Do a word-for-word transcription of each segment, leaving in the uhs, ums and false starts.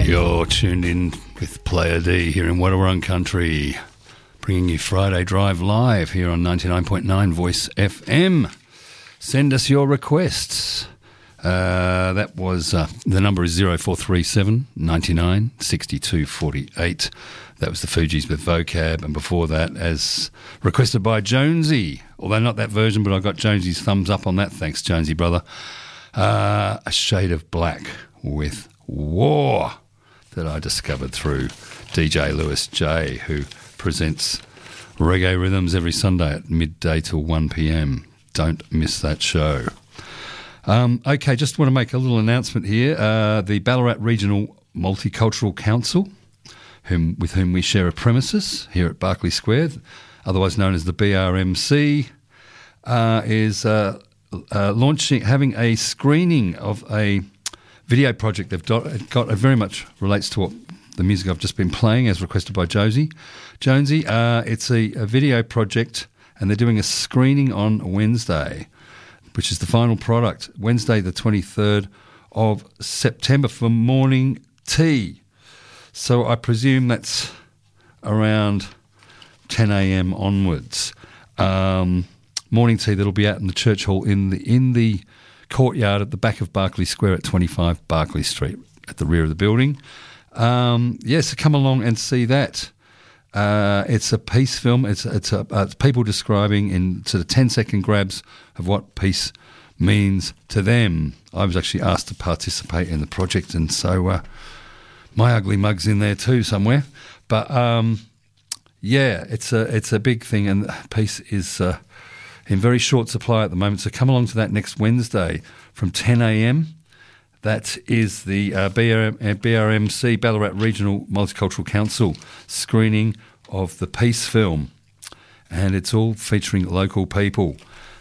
You're tuned in with Player D here in Wadawurrung Country, bringing you Friday Drive live here on ninety-nine point nine Voice F M. Send us your requests. Uh, that was, uh, the number is zero four three seven, ninety-nine, sixty-two forty-eight. That was the Fugees with Vocab, and before that, as requested by Jonesy, although not that version, but I got Jonesy's thumbs up on that. Thanks, Jonesy, brother. Uh, a Shade of Black with War, that I discovered through D J Lewis J, who presents Reggae Rhythms every Sunday at midday till one p.m. Don't miss that show. Um, okay, just want to make a little announcement here. Uh, the Ballarat Regional Multicultural Council, whom, with whom we share a premises here at Berkeley Square, otherwise known as the B R M C, uh, is uh, uh, launching, having a screening of a video project they've got. It got it very much relates to what the music I've just been playing, as requested by Josie. Jonesy, uh, it's a, a video project, and they're doing a screening on Wednesday, which is the final product, Wednesday the twenty-third of September, for morning tea. So I presume that's around ten a.m. onwards. Um, morning tea that'll be out in the church hall in the in the courtyard at the back of Berkeley Square at twenty-five Berkeley Street, at the rear of the building. Um, yes, yeah, so come along and see that. Uh, it's a peace film. It's it's, a, uh, it's people describing in sort of ten second grabs of what peace means to them. I was actually asked to participate in the project, and so uh, my ugly mug's in there too somewhere. But um, yeah, it's a it's a big thing, and peace is uh, in very short supply at the moment. So come along to that next Wednesday from ten a.m. That is the uh, B R M, uh, B R M C, Ballarat Regional Multicultural Council, screening of the Peace film. And it's all featuring local people.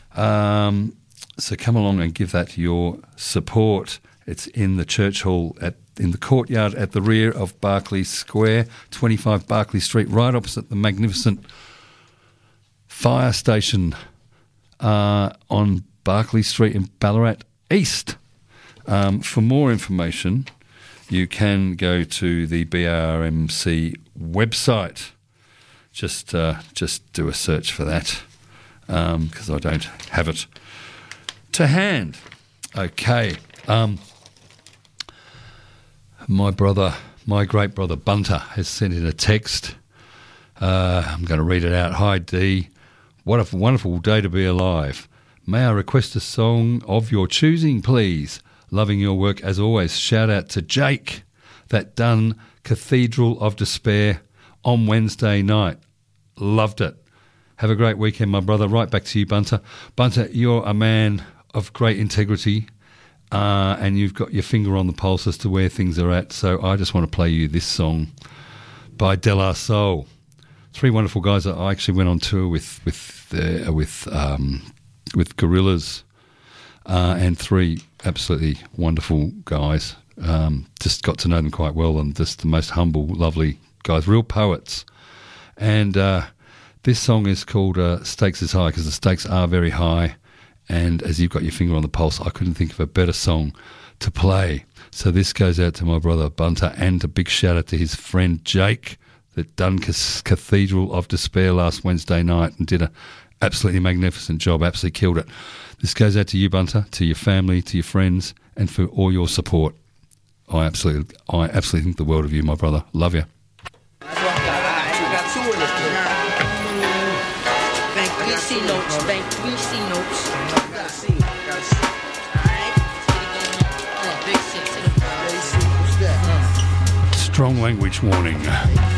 Um, so come along and give that your support. It's in the church hall, at in the courtyard at the rear of Berkeley Square, twenty-five Berkeley Street, right opposite the magnificent fire station uh, on Berkeley Street in Ballarat East. Um, for more information, you can go to the B R M C website. Just uh, just do a search for that, because um, I don't have it to hand. Okay. Um, my brother, my great brother Bunter, has sent in a text. Uh, I'm going to read it out. Hi, D. What a wonderful day to be alive. May I request a song of your choosing, please? Loving your work as always. Shout out to Jake, that done Cathedral of Despair on Wednesday night. Loved it. Have a great weekend, my brother. Right back to you, Bunter. Bunter, you're a man of great integrity, uh, and you've got your finger on the pulse as to where things are at. So I just want to play you this song by De La Soul. Three wonderful guys that I actually went on tour with with uh, with um, with Gorillaz. Uh, and three absolutely wonderful guys. Um, just got to know them quite well, and just the most humble, lovely guys, real poets. And uh, this song is called uh, Stakes is High, because the stakes are very high. And as you've got your finger on the pulse, I couldn't think of a better song to play. So this goes out to my brother Bunter, and a big shout out to his friend Jake, that done Cathedral of Despair last Wednesday night and did a absolutely magnificent job, absolutely killed it. This goes out to you, Bunter, to your family, to your friends, and for all your support. I absolutely, I absolutely think the world of you, my brother. Love you. Bank three C notes, bank three C notes. Strong language warning.